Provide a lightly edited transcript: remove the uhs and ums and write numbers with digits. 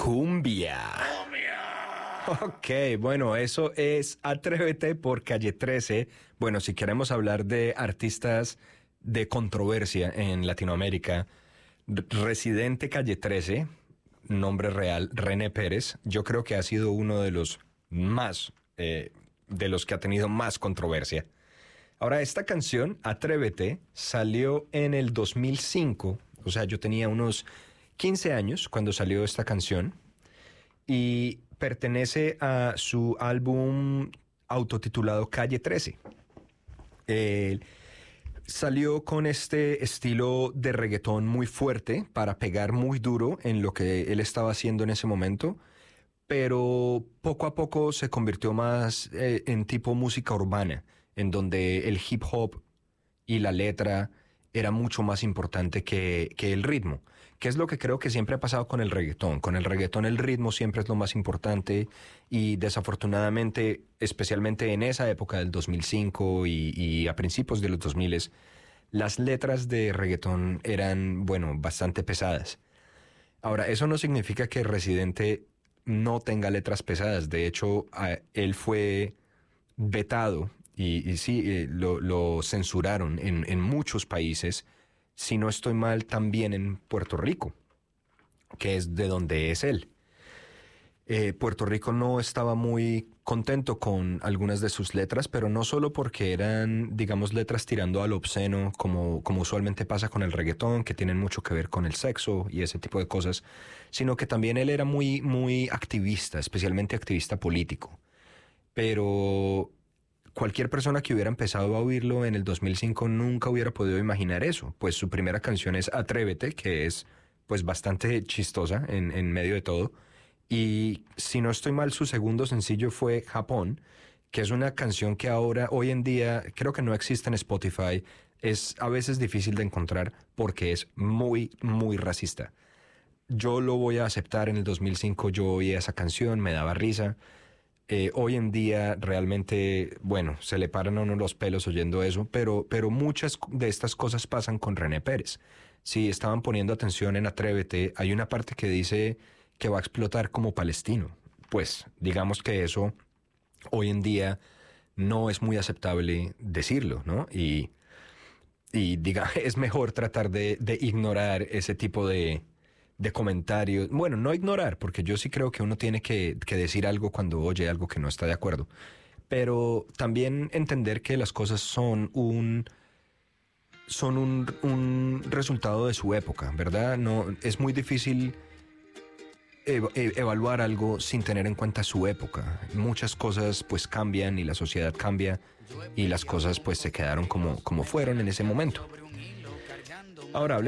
Cumbia. Ok, bueno, eso es Atrévete por Calle 13. Bueno, si queremos hablar de artistas de controversia en Latinoamérica, Residente Calle 13, nombre real, René Pérez, yo creo que ha sido uno de los más, de los que ha tenido más controversia. Ahora, esta canción, Atrévete, salió en el 2005, o sea, yo tenía unos 15 años cuando salió esta canción y pertenece a su álbum autotitulado Calle 13. Salió con este estilo de reggaetón muy fuerte para pegar muy duro en lo que él estaba haciendo en ese momento, pero poco a poco se convirtió más en tipo música urbana, en donde el hip hop y la letra era mucho más importante que el ritmo, que es lo que creo que siempre ha pasado con el reggaetón. Con el reggaetón el ritmo siempre es lo más importante y desafortunadamente, especialmente en esa época del 2005 y a principios de los 2000, las letras de reggaetón eran, bueno, bastante pesadas. Ahora, eso no significa que Residente no tenga letras pesadas. De hecho, él fue vetado y sí, lo censuraron en muchos países, si no estoy mal, también en Puerto Rico, que es de donde es él. Puerto Rico no estaba muy contento con algunas de sus letras, pero no solo porque eran, digamos, letras tirando al obsceno, como usualmente pasa con el reggaetón, que tienen mucho que ver con el sexo y ese tipo de cosas, sino que también él era muy, muy activista, especialmente activista político. Pero cualquier persona que hubiera empezado a oírlo en el 2005 nunca hubiera podido imaginar eso, pues su primera canción es Atrévete, que es pues bastante chistosa en medio de todo, y si no estoy mal, su segundo sencillo fue Japón, que es una canción que ahora, hoy en día, creo que no existe en Spotify, es a veces difícil de encontrar porque es muy, muy racista. Yo lo voy a aceptar, en el 2005 yo oí esa canción, me daba risa. Hoy en día realmente, bueno, se le paran a uno los pelos oyendo eso, pero muchas de estas cosas pasan con René Pérez. Si estaban poniendo atención en Atrévete, hay una parte que dice que va a explotar como palestino. Pues digamos que eso hoy en día no es muy aceptable decirlo, ¿no? Y diga, es mejor tratar de ignorar ese tipo de comentarios. Bueno, no ignorar, porque yo sí creo que uno tiene que decir algo cuando oye algo que no está de acuerdo. Pero también entender que las cosas son un resultado de su época, ¿verdad? No, es muy difícil evaluar algo sin tener en cuenta su época. Muchas cosas pues cambian y la sociedad cambia y las cosas pues se quedaron como fueron en ese momento. Ahora